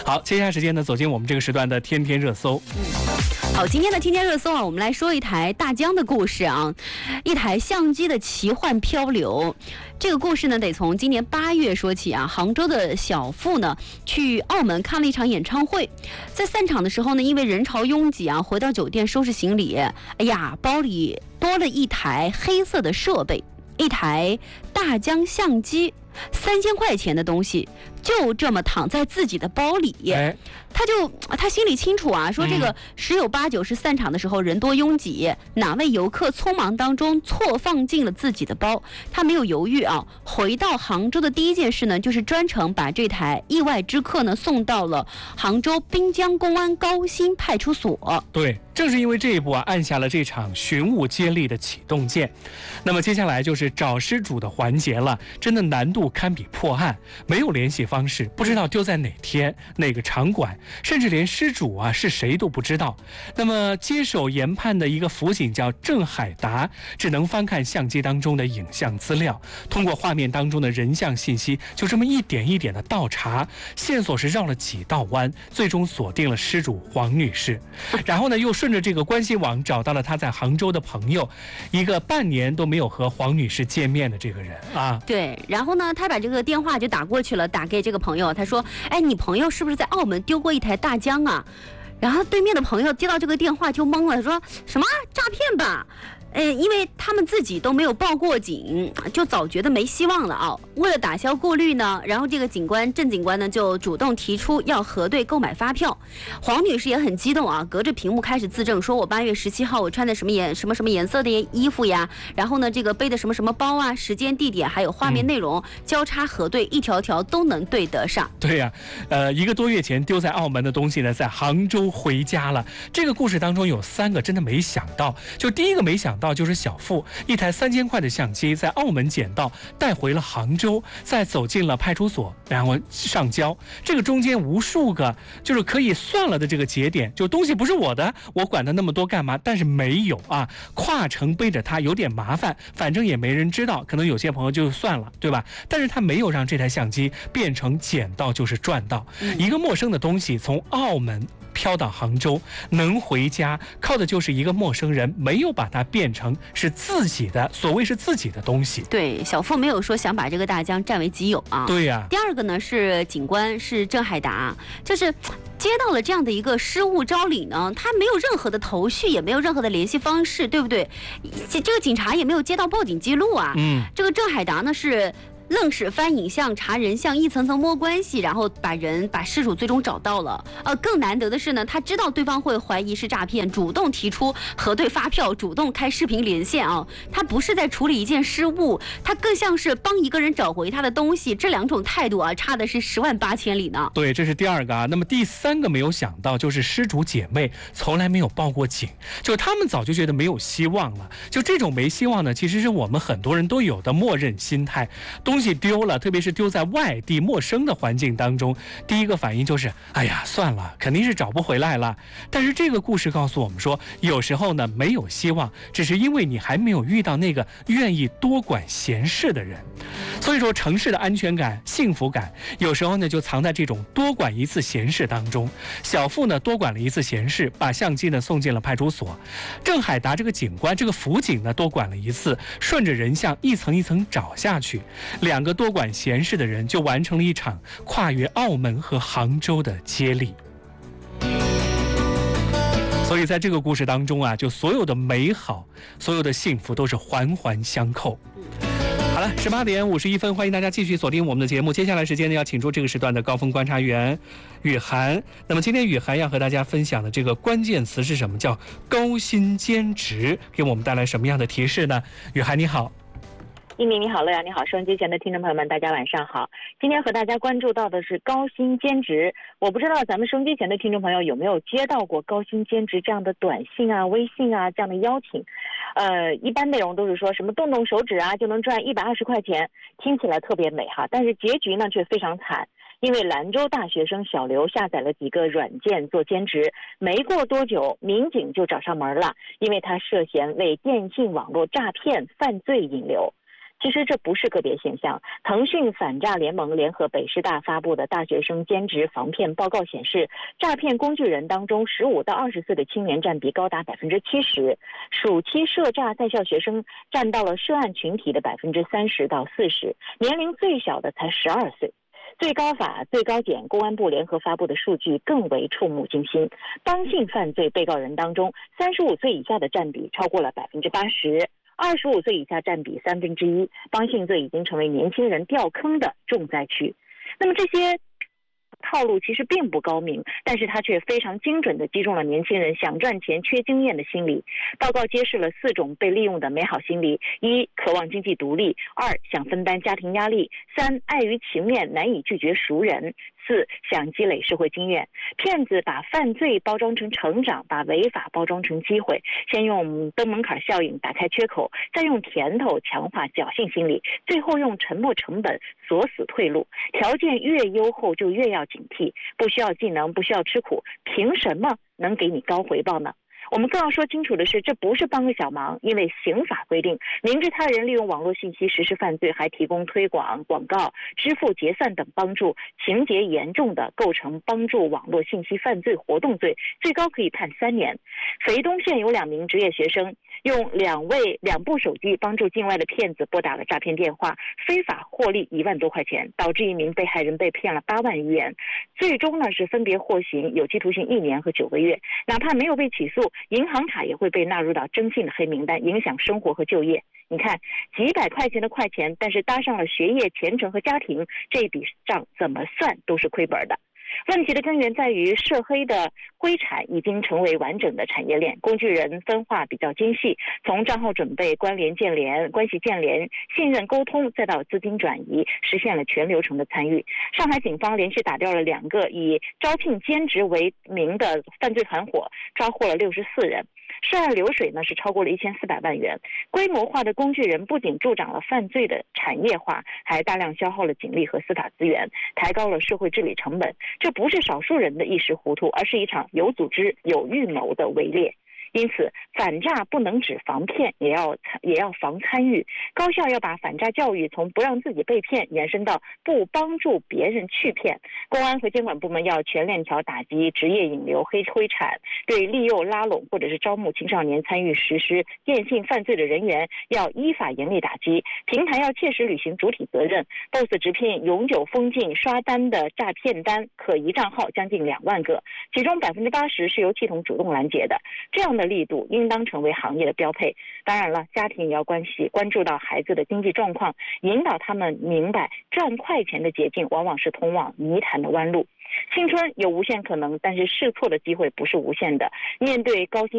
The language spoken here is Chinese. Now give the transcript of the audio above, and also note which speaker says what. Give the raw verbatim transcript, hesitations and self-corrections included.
Speaker 1: 好，接下来时间呢，走进我们这个时段的天天热搜。
Speaker 2: 嗯，好，今天的天天热搜啊，我们来说一台大疆的故事啊，一台相机的奇幻漂流。这个故事呢，得从今年八月说起啊。杭州的小付呢，去澳门看了一场演唱会，在散场的时候呢，因为人潮拥挤啊，回到酒店收拾行李，哎呀，包里多了一台黑色的设备，一台大疆相机，三千块钱的东西就这么躺在自己的包里。
Speaker 1: 哎，
Speaker 2: 他就他心里清楚啊，说这个十有八九是散场的时候人多拥挤，哪位游客匆忙当中错放进了自己的包。他没有犹豫啊，回到杭州的第一件事呢，就是专程把这台意外之客呢送到了杭州滨江公安高新派出所。
Speaker 1: 对，正是因为这一步啊，按下了这场寻物接力的启动键。那么接下来就是找失主的环节了，真的难度堪比破案，没有联系方式，不知道丢在哪天哪个场馆，甚至连失主啊是谁都不知道。那么接手研判的一个辅警叫郑海达，只能翻看相机当中的影像资料，通过画面当中的人像信息，就这么一点一点的倒查，线索是绕了几道弯，最终锁定了失主黄女士。然后呢，又顺着这个关系网找到了她在杭州的朋友，一个半年都没有和黄女士见面的这个人啊。
Speaker 2: 对，然后呢，他把这个电话就打过去了，打给这个朋友，他说：“哎，你朋友是不是在澳门丢过一台大疆啊？”然后对面的朋友接到这个电话就懵了，说什么诈骗吧？呃，因为他们自己都没有报过警，就早觉得没希望了啊。为了打消顾虑呢，然后这个警官郑警官呢就主动提出要核对购买发票。黄女士也很激动啊，隔着屏幕开始自证，说我八月十七号我穿的什么颜什么什么颜色的衣服呀，然后呢这个背的什么什么包啊，时间地点还有画面内容、嗯、交叉核对，一条条都能对得上。
Speaker 1: 对呀、啊，呃，一个多月前丢在澳门的东西呢，在杭州回家了。这个故事当中有三个真的没想到，就第一个没想到。就是小付一台三千块的相机在澳门捡到，带回了杭州，再走进了派出所，然后上交。这个中间无数个就是可以算了的这个节点，就东西不是我的，我管它那么多干嘛？但是没有啊，跨城背着它有点麻烦，反正也没人知道，可能有些朋友就算了，对吧？但是他没有让这台相机变成捡到就是赚到，嗯、一个陌生的东西从澳门飘到杭州能回家，靠的就是一个陌生人没有把它变成是自己的，所谓是自己的东西。
Speaker 2: 对，小付没有说想把这个大疆占为己有啊。
Speaker 1: 对呀、啊。
Speaker 2: 第二个呢是警官是郑海达，就是接到了这样的一个失物招领呢，他没有任何的头绪，也没有任何的联系方式，对不对？这个警察也没有接到报警记录啊。
Speaker 1: 嗯，
Speaker 2: 这个郑海达呢是愣是翻影像查人像，一层层摸关系，然后把人把失主最终找到了。呃，更难得的是呢，他知道对方会怀疑是诈骗，主动提出核对发票，主动开视频连线啊。他不是在处理一件失误，他更像是帮一个人找回他的东西。这两种态度啊，差的是十万八千里呢。
Speaker 1: 对，这是第二个啊。那么第三个没有想到，就是失主姐妹从来没有报过警，就他们早就觉得没有希望了。就这种没希望呢，其实是我们很多人都有的默认心态。东西丢了，特别是丢在外地陌生的环境当中，第一个反应就是哎呀算了，肯定是找不回来了。但是这个故事告诉我们说，有时候呢没有希望，只是因为你还没有遇到那个愿意多管闲事的人。所以说城市的安全感、幸福感有时候呢就藏在这种多管一次闲事当中。小付呢多管了一次闲事，把相机呢送进了派出所。郑海达这个警官，这个辅警呢多管了一次，顺着人像一层一层找下去，两个多管闲事的人就完成了一场跨越澳门和杭州的接力。所以在这个故事当中啊，就所有的美好，所有的幸福都是环环相扣。好了，十八点五十一分，欢迎大家继续锁定我们的节目。接下来时间呢，要请出这个时段的高峰观察员雨涵。那么今天雨涵要和大家分享的这个关键词是什么？叫高薪兼职，给我们带来什么样的提示呢？雨涵你好。
Speaker 3: 一鸣你好，乐阳你好，收音机前的听众朋友们大家晚上好。今天和大家关注到的是高薪兼职，我不知道咱们收音机前的听众朋友有没有接到过高薪兼职这样的短信啊、微信啊这样的邀请。呃，一般内容都是说什么动动手指啊就能赚一百二十块钱，听起来特别美哈，但是结局呢却非常惨。因为兰州大学生小刘下载了几个软件做兼职，没过多久民警就找上门了，因为他涉嫌为电信网络诈骗犯罪引流。 其实这不是个别现象，腾讯反诈联盟联合北师大发布的大学生兼职防骗报告显示，诈骗工具人当中十五到二十岁的青年占比高达百分之七十，暑期涉诈在校学生占到了涉案群体的百分之三十到四十，年龄最小的才十二岁。最高法、最高检、公安部联合发布的数据更为触目惊心，帮性犯罪被告人当中，三十五岁以下的占比超过了百分之八十。二十五岁以下占比三分之一，帮性罪已经成为年轻人掉坑的重灾区。那么这些套路其实并不高明，但是它却非常精准地击中了年轻人想赚钱、缺经验的心理。报告揭示了四种被利用的美好心理：一、渴望经济独立；二、想分担家庭压力；三、碍于情面难以拒绝熟人；四、想积累社会经验。骗子把犯罪包装成成长，把违法包装成机会，先用登门槛效应打开缺口，再用甜头强化侥幸心理，最后用沉没成本锁死退路。条件越优厚就越要警惕，不需要技能，不需要吃苦，凭什么能给你高回报呢？我们更要说清楚的是，这不是帮个小忙，因为刑法规定，明知他人利用网络信息实施犯罪，还提供推广、广告、支付结算等帮助，情节严重的构成帮助网络信息犯罪活动罪，最高可以判三年。肥东县有两名职业学生用两位两部手机帮助境外的骗子拨打了诈骗电话，非法获利一万多块钱，导致一名被害人被骗了八万余元。最终呢是分别获刑有期徒刑一年和九个月。哪怕没有被起诉，银行卡也会被纳入到征信的黑名单，影响生活和就业。你看，几百块钱的快钱，但是搭上了学业、前程和家庭，这笔账怎么算都是亏本的。问题的根源在于涉黑的灰产已经成为完整的产业链，工具人分化比较精细，从账号准备、关联建联、关系建联、信任沟通，再到资金转移，实现了全流程的参与。上海警方连续打掉了两个以招聘兼职为名的犯罪团伙，抓获了六十四人。涉案流水呢是超过了一千四百万元。规模化的工具人不仅助长了犯罪的产业化，还大量消耗了警力和司法资源，抬高了社会治理成本。这不是少数人的一时糊涂，而是一场有组织、有预谋的围猎。因此，反诈不能只防骗，也要也要防参与。高校要把反诈教育从不让自己被骗延伸到不帮助别人去骗。公安和监管部门要全链条打击职业引流、黑灰产，对利诱、拉拢或者是招募青少年参与实施电信犯罪的人员要依法严厉打击。平台要切实履行主体责任。B O S S 直聘永久封禁刷单的诈骗单可疑账号将近两万个，其中百分之八十是由系统主动拦截的。这样的力度应当成为行业的标配。当然了，家庭也要关系关注到孩子的经济状况，引导他们明白赚快钱的捷径往往是通往泥潭的弯路。青春有无限可能，但是试错的机会不是无限的。面对高薪